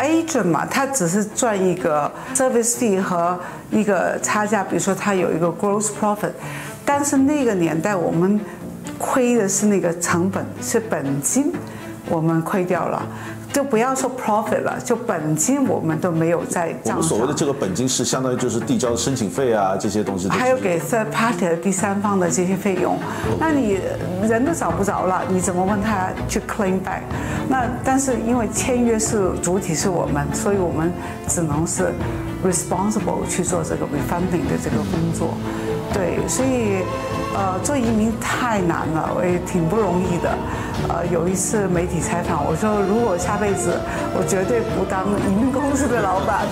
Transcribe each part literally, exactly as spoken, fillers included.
agent 嘛，他只是赚一个 service fee 和一个差价，比如说他有一个 gross profit， 但是那个年代我们亏的是那个成本，是本金，我们亏掉了。就不要说 profit 了，就本金我们都没有在账上。 我们所谓的这个本金是相当于就是递交的申请费啊，这些东西。 还有给 third party 的第三方的这些费用，那你人都找不着了，你怎么问他去 claim back？ 那但是因为签约是主体是我们，所以我们只能是 responsible 去做这个 refunding 的这个工作。对，所以呃做移民太难了，我也挺不容易的。呃，有一次媒体采访我说，如果下辈子我绝对不当移民公司的老板。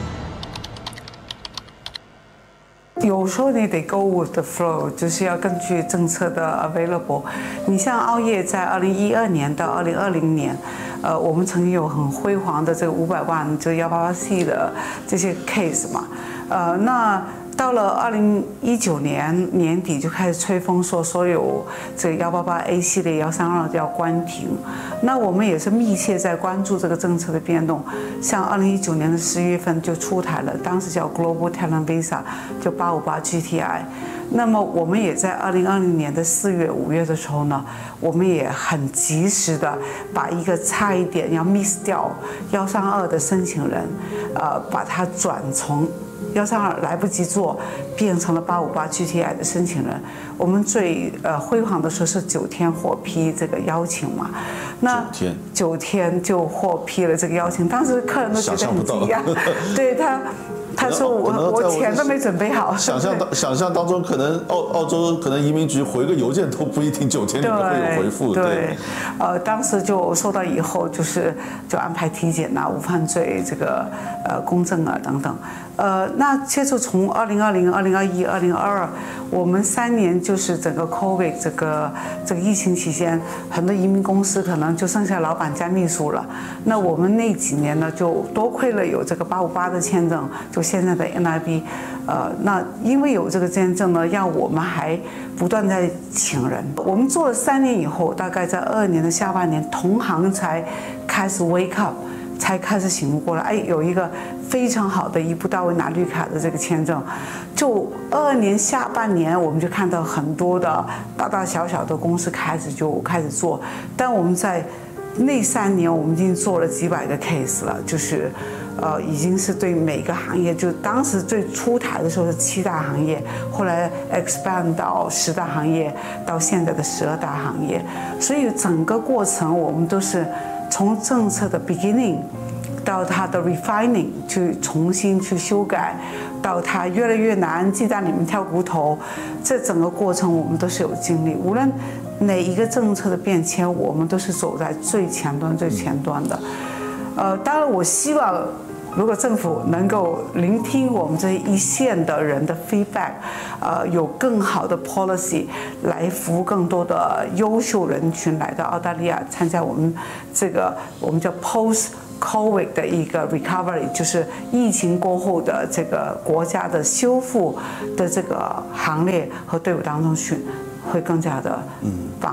有时候你得 go with the flow， 就是要根据政策的 available。你像澳业在二零一二年到二零二零年，呃，我们曾经有很辉煌的这个五百万，就幺八八 C 的这些 case 嘛，呃，那。到了二零一九年年底就开始吹风，说所有这个幺八八 A 系列幺三二要关停。那我们也是密切在关注这个政策的变动。像二零一九年的十月份就出台了，当时叫 Global Talent Visa， 就八五八 G T I。那么我们也在二零二零年的四月、五月的时候呢，我们也很及时的把一个差一点要 miss 掉幺三二的申请人，呃，把它转从。幺三二来不及做，变成了八五八 G T I 的申请人。我们最呃辉煌的时候是九天获批这个邀请嘛，那九天九天就获批了这个邀请，当时客人都觉得很惊讶，对他。他说我我钱都没准备好。 想象当想象当中，可能澳澳洲可能移民局回个邮件都不一定九天里面会有回复。 对，对呃，当时就收到以后，就是就安排体检啊、无犯罪这个呃公证啊等等。呃，那接着从二零二零、二零二一、二零二二，我们三年就是整个 COVID 这个这个疫情期间，很多移民公司可能就剩下老板加秘书了。那我们那几年呢，就多亏了有这个八五八的签证，就现在的 N I B， 呃，那因为有这个签证呢，让我们还不断在请人。我们做了三年以后，大概在二二年的下半年，同行才开始 wake up。才开始醒悟过来，哎，有一个非常好的一步到位拿绿卡的这个签证，就二二年下半年，我们就看到很多的大大小小的公司开始就开始做，但我们在那三年，我们已经做了几百个 case 了，就是，呃，已经是对每个行业，就当时最出台的时候是七大行业，后来 expand 到十大行业，到现在的十二大行业，所以整个过程我们都是。从政策的 beginning 到它的 refining 去重新去修改，到它越来越难，鸡蛋里面挑骨头，这整个过程我们都是有经历。无论哪一个政策的变迁，我们都是走在最前端、最前端的。呃，当然，我希望如果政府能够聆听我们这一线的人的 feedback， 呃，有更好的 policy 来服务更多的优秀人群来到澳大利亚参加我们这个我们叫 post COVID 的一个 recovery， 就是疫情过后的这个国家的修复的这个行列和队伍当中去，会更加的棒。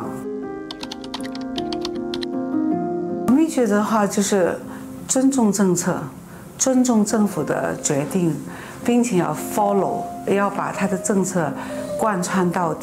我们觉得的话就是尊重政策。尊重政府的决定，并且要 follow， 要把他的政策贯穿到底。